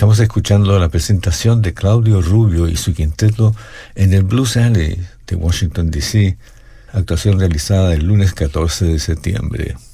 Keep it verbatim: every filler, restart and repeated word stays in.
Estamos escuchando la presentación de Claudio Rubio y su quinteto en el Blues Alley de Washington, D C, actuación realizada el lunes catorce de septiembre.